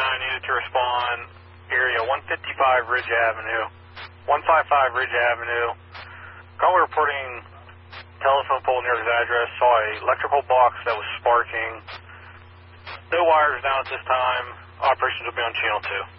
needed to respond, area 155 Ridge Avenue. 155 Ridge Avenue. Caller reporting telephone pole near his address, saw a electrical box that was sparking. No wires down at this time. Operations will be on channel 2.